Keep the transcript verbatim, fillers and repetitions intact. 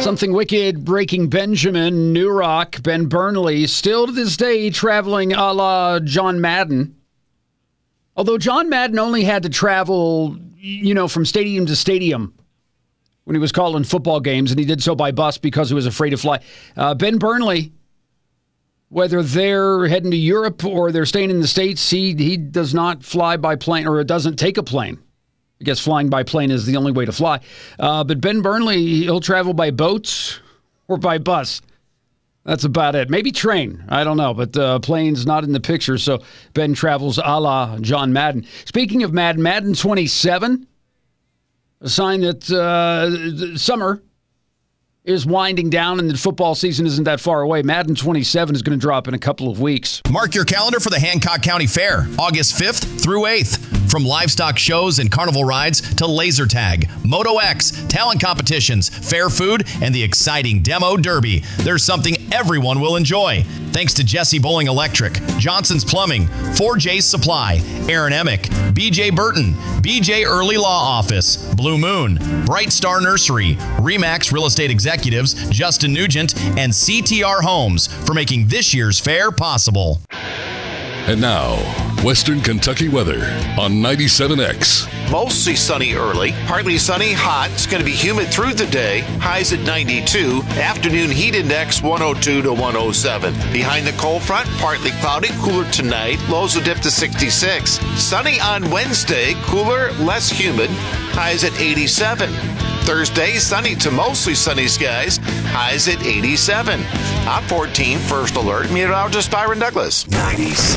Something wicked breaking Benjamin Newrock, Ben Burnley, still to this day traveling a la John Madden. Although John Madden only had to travel, you know, from stadium to stadium when he was calling football games, and he did so by bus because he was afraid to fly. Uh, Ben Burnley, whether they're heading to Europe or they're staying in the States, he, he does not fly by plane, or doesn't take a plane. I guess flying by plane is the only way to fly. Uh, but Ben Burnley, he'll travel by boats or by bus. That's about it. Maybe train. I don't know. But uh, plane's not in the picture, so Ben travels a la John Madden. Speaking of Madden, Madden twenty-seven, a sign that uh, summer is winding down and the football season isn't that far away. Madden twenty-seven is going to drop in a couple of weeks. Mark your calendar for the Hancock County Fair, August fifth through eighth. From livestock shows and carnival rides to laser tag, Moto X, talent competitions, fair food, and the exciting Demo Derby, there's something everyone will enjoy. Thanks to Jesse Bowling Electric, Johnson's Plumbing, four J's Supply, Aaron Emick, B J Burton, B J Early Law Office, Blue Moon, Bright Star Nursery, Remax Real Estate Executives, Justin Nugent, and C T R Homes for making this year's fair possible. And now, Western Kentucky weather on ninety-seven X. Mostly sunny early, partly sunny, hot. It's going to be humid through the day. Highs at ninety-two. Afternoon heat index one oh two to one oh seven. Behind the cold front, partly cloudy, cooler tonight. Lows will dip to sixty-six. Sunny on Wednesday, cooler, less humid. Highs at eighty-seven. Thursday, sunny to mostly sunny skies. Highs at eighty-seven. I'm fourteen, First Alert. Meteorologist Byron Douglas. ninety-seven